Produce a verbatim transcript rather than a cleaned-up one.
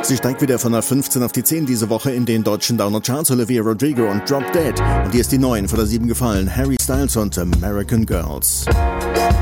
Sie steigt wieder von der fünfzehn auf die zehn diese Woche in den deutschen Downer-Charts. Olivia Rodrigo und Drop Dead. Und hier ist die neun von der sieben gefallen. Harry Styles und American Girls.